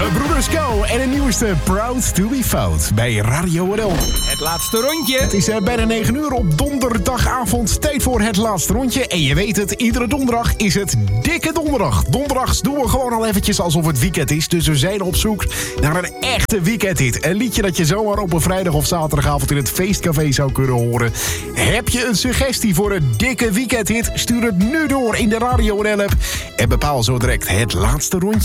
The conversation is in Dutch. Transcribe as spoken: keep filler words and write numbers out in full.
Gebroeders Co en de nieuwste Proud to be Fout bij Radio R L. Het laatste rondje. Het is uh, bijna negen uur op donderdagavond. Tijd voor het laatste rondje. En je weet het, iedere donderdag is het dikke donderdag. Donderdags doen we gewoon al eventjes alsof het weekend is. Dus we zijn op zoek naar een echte weekendhit. Een liedje dat je zomaar op een vrijdag of zaterdagavond in het feestcafé zou kunnen horen. Heb je een suggestie voor een dikke weekendhit? Stuur het nu door in de Radio R L app. En bepaal zo direct het laatste rondje.